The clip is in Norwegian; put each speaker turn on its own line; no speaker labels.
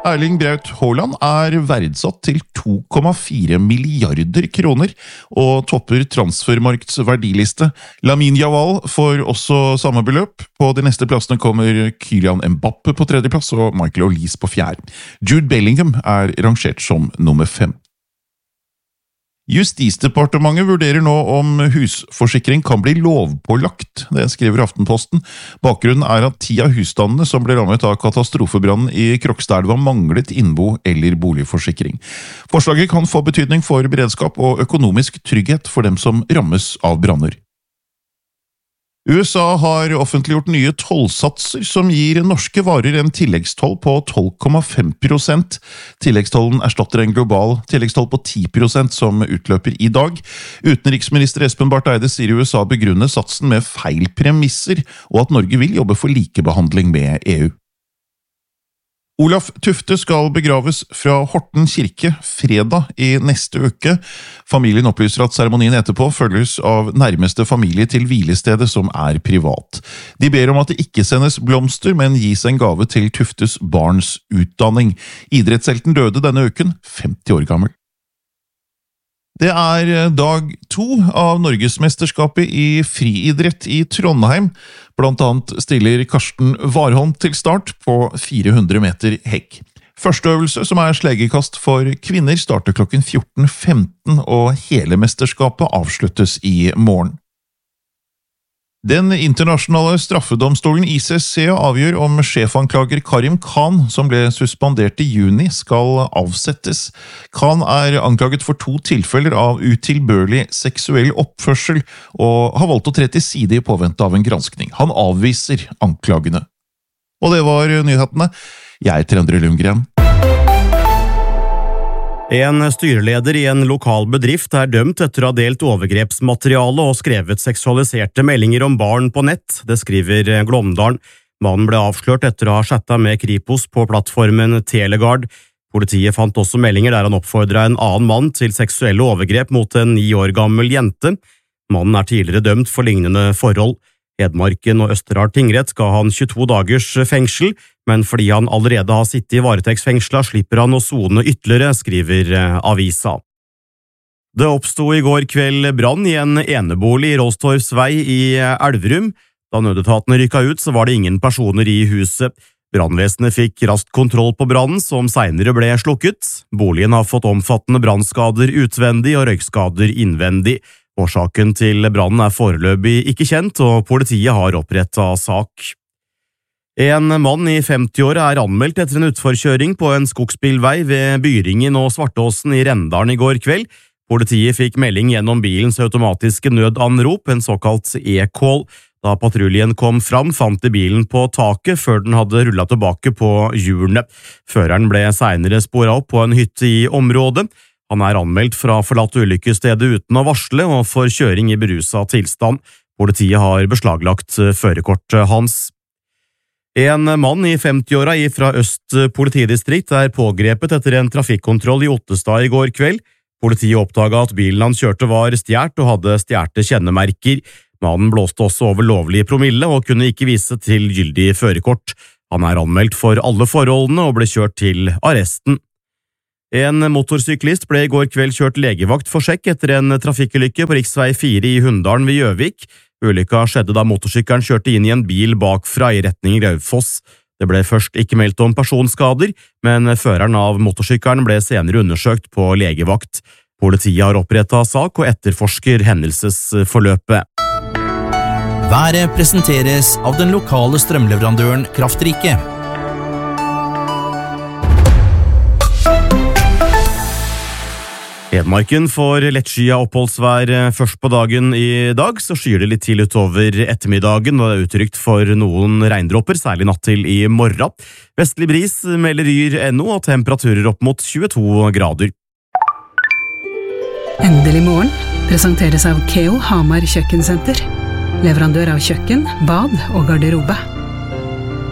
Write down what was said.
Erling Braut Haaland verdsatt til 2,4 milliarder kroner og topper transfermarkts verdiliste. Lamine Yamal får også samme beløp. På de neste plassene kommer Kylian Mbappe på tredje plass og Michael Olise på fjerde. Jude Bellingham rangert som nummer 5. Justisdepartementet vurderer nå om husforsikring kan bli lovpålagt, det skriver Aftenposten. Bakgrunnen at 10 av husstandene som ble rammet av katastrofebrannen i Krokstadelva manglet innbo- eller boligforsikring. Forslaget kan få betydning for beredskap og økonomisk trygghet for dem som rammes av branner. USA har offentliggjort nye tollsatser som gir norske varer en tilleggstoll på 12,5%. Tilleggstollen erstatter en global tilleggstoll på 10% som utløper i dag. Utenriksminister Espen Barth Eide sier USA begrunner satsen med feil premisser, og at Norge vil jobbe for likebehandling med EU. Olaf Tufte skal begraves fra Horten kirke fredag i neste uke. Familien opplyser at seremonien etterpå følges av nærmeste familie til hvilestedet som privat. De ber om at det ikke sendes blomster, men gis en gave til Tuftes barns utdanning. Idrettshelten døde denne uken, 50 år gammel. Det dag 2 av Norgesmesterskapet i friidrett i Trondheim. Blant annet stiller Karsten Warholm til start på 400 meter hekk. Første øvelse, som slegekast for kvinner, starter klokken 14.15, og hele mesterskapet avsluttes i morgen. Den internasjonale straffedomstolen ICC avgjør om sjefanklager Karim Khan, som ble suspendert i juni, skal avsettes. Khan anklaget for 2 tilfeller av utilbørlig seksuell oppførsel, og har valgt å tre til side i påvente av en granskning. Han avviser anklagene. Og det var nyhetene. Jeg heter Endre Lundgren.
En styreleder i en lokal bedrift dømt etter å ha delt overgrepsmateriale og skrevet seksualiserte meldinger om barn på nett, det skriver Glåmdalen. Mannen ble avslørt etter å ha chattet med Kripos på plattformen Telegard. Politiet fant også meldinger der han oppfordret en annen mann til seksuelle overgrep mot en 9 år gammel jente. Mannen tidligere dømt for lignende forhold. Hedmarken og Østerdal tingrett ga han 22 dagers fengsel, men fordi han allerede har sittet i varetektsfengslet, slipper han å sone ytterligere, skriver avisa. Det oppstod i går kveld brann i en enebolig i Råstorps vei i Elverum. Da nødetatene rykket ut, så var det ingen personer i huset. Brannvesenet fikk raskt kontroll på brannen, som senere ble slukket. Boligen har fått omfattende brannskader utvendig og røykskader innvendig. Årsaken til brannen foreløpig ikke kjent, og politiet har opprettet sak. En mann i 50-åra anmeldt etter en utforkjøring på en skogsbilvei ved Byringen og Svartåsen i Rendalen i går kveld. Politiet fikk melding gjennom bilens automatiske nødanrop, en såkalt e-call. Da patruljen kom fram, fant de bilen på taket før den hadde rullet tilbake på hjulene. Føreren ble senere sporet opp på en hytte i området. Han anmeldt fra forlatt ulykkesstedet uten å varsle og for kjøring i beruset tilstand. Politiet har beslaglagt førerkortet hans. En mann i 50-åra fra Øst politidistrikt pågrepet etter en trafikkontroll i Ottestad i går kveld. Politiet oppdaget at bilen han kjørte var stjert og hadde stjerte kjennemerker. Mannen blåste også over lovlig promille og kunne ikke vise til gyldig førerkort. Han anmeldt for alle forholdene og ble kjørt til arresten. En motorsyklist ble i går kveld kjørt legevakt for sjekk etter en trafikkulykke på riksvei 4 i Hunndalen ved Gjøvik. Ulykka skjedde da motorsykkelen kjørte inn i en bil bakfra i retning Raufoss. Det ble først ikke meldt om personskader, men føreren av motorsykkelen ble senere undersøkt på legevakt. Politiet har opprettet sak og etterforsker hendelsesforløpet.
Været presenteres av den lokale strømleverandøren Kraftrike.
Hedmarken får lettskyet oppholdsvær først på dagen i dag, så skyer det litt til utover ettermiddagen, og det utrygt for noen regndråper, særlig natt til i morgen. Vestlig bris melder Yr.no og temperaturer opp mot 22 grader.
Endelig morgen presenteres av Keo Hamar Kjøkkensenter. Leverandør av kjøkken, bad og garderobe.